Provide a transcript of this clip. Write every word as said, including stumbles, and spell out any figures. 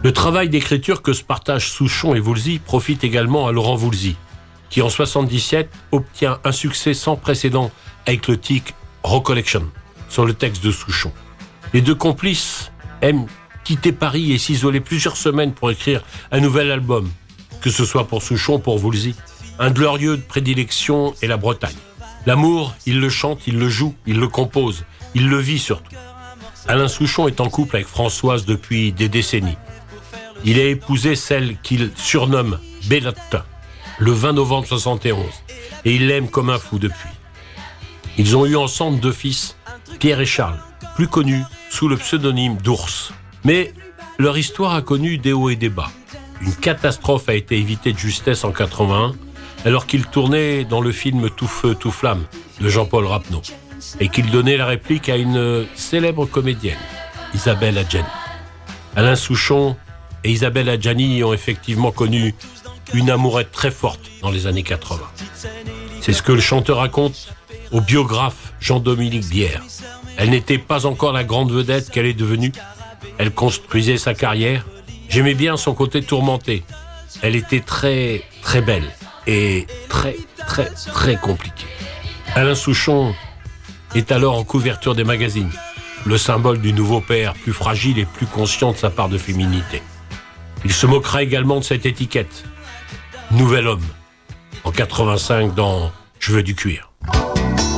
Le travail d'écriture que se partagent Souchon et Woolsey profite également à Laurent Woolsey, qui en soixante-dix-sept obtient un succès sans précédent avec le titre Recollection sur le texte de Souchon. Les deux complices aiment quitter Paris et s'isoler plusieurs semaines pour écrire un nouvel album, que ce soit pour Souchon ou pour Woolsey. Un de leurs lieux de prédilection est la Bretagne. L'amour, il le chante, il le joue, il le compose, il le vit surtout. Alain Souchon est en couple avec Françoise depuis des décennies. Il a épousé celle qu'il surnomme Belote le vingt novembre soixante et onze et il l'aime comme un fou depuis. Ils ont eu ensemble deux fils, Pierre et Charles, plus connus sous le pseudonyme d'Ours. Mais leur histoire a connu des hauts et des bas. Une catastrophe a été évitée de justesse en quatre-vingt-un alors qu'il tournait dans le film Tout feu, tout flamme de Jean-Paul Rapneau et qu'il donnait la réplique à une célèbre comédienne, Isabelle Adjani. Alain Souchon et Isabelle Adjani ont effectivement connu une amourette très forte dans les années quatre-vingts. C'est ce que le chanteur raconte au biographe Jean-Dominique Bière. Elle n'était pas encore la grande vedette qu'elle est devenue. Elle construisait sa carrière. J'aimais bien son côté tourmenté. Elle était très, très belle et très, très, très compliquée. Alain Souchon est alors en couverture des magazines, le symbole du nouveau père, plus fragile et plus conscient de sa part de féminité. Il se moquera également de cette étiquette. Nouvel homme, en quatre-vingt-cinq dans Je veux du cuir.